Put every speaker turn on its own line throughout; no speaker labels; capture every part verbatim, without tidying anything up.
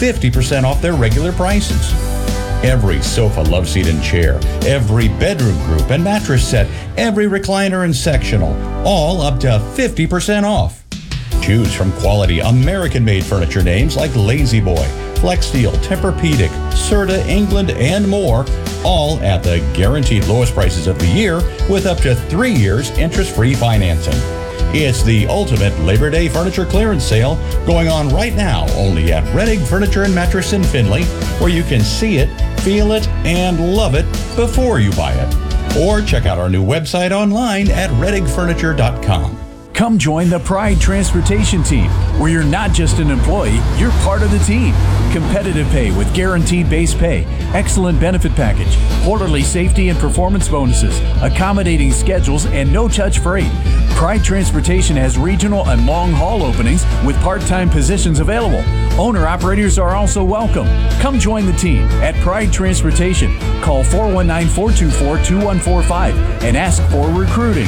fifty percent off their regular prices. Every sofa, love seat, and chair, every bedroom group and mattress set, every recliner and sectional, all up to fifty percent off. Choose from quality American-made furniture names like Lazy Boy, Flexsteel, Tempur-Pedic, Serta, England, and more, all at the guaranteed lowest prices of the year with up to three years interest-free financing. It's the ultimate Labor Day furniture clearance sale going on right now only at Rettig Furniture and Mattress in Findlay, where you can see it, feel it, and love it before you buy it. Or check out our new website online at rettig furniture dot com.
Come join the Pride Transportation Team, where you're not just an employee, you're part of the team. Competitive pay with guaranteed base pay, excellent benefit package, quarterly safety and performance bonuses, accommodating schedules, and no-touch freight. Pride Transportation has regional and long-haul openings with part-time positions available. Owner-operators are also welcome. Come join the team at Pride Transportation. Call four one nine, four two four, two one four five and ask for recruiting.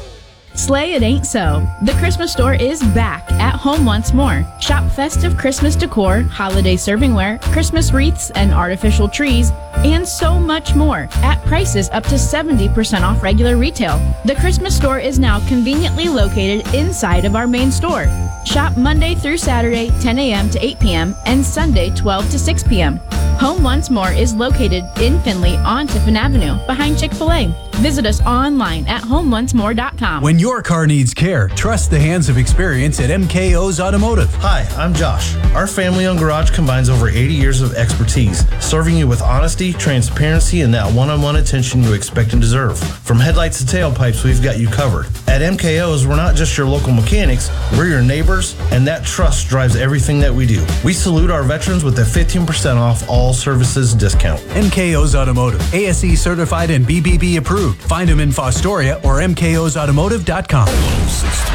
Slay It Ain't So. The Christmas store is back at home once more. Shop festive Christmas decor, holiday servingware, Christmas wreaths and artificial trees, and so much more at prices up to seventy percent off regular retail. The Christmas store is now conveniently located inside of our main store. Shop Monday through Saturday, ten a.m. to eight p.m. and Sunday, twelve to six p.m. Home Once More is located in Findlay on Tiffin Avenue, behind Chick-fil-A. Visit us online at home once more dot com.
When your car needs care, trust the hands of experience at M K O's Automotive.
Hi, I'm Josh. Our family-owned garage combines over eighty years of expertise, serving you with honesty, transparency, and that one-on-one attention you expect and deserve. From headlights to tailpipes, we've got you covered. At M K O's, we're not just your local mechanics, we're your neighbors, and that trust drives everything that we do. We salute our veterans with a fifteen percent off all services discount.
M K O's Automotive, A S E certified and B B B approved. Find them in Fostoria or M K Os automotive dot com.